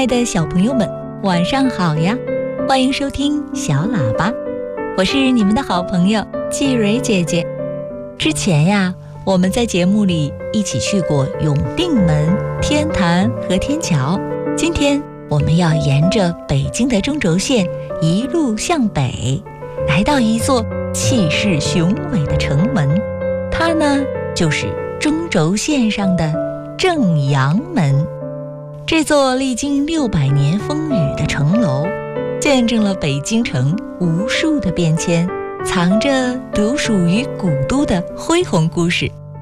爱的小朋友们，晚上好呀！欢迎收听小喇叭，我是你们的好朋友季蕊姐姐。之前呀，我们在节目里一起去过永定门、天坛和天桥。今天我们要沿着北京的中轴线一路向北，来到一座气势雄伟的城门，它呢就是中轴线上的正阳门。这座历经600年风雨的城楼，见证了北京城无数的变迁，藏着独属于古都的恢宏故事。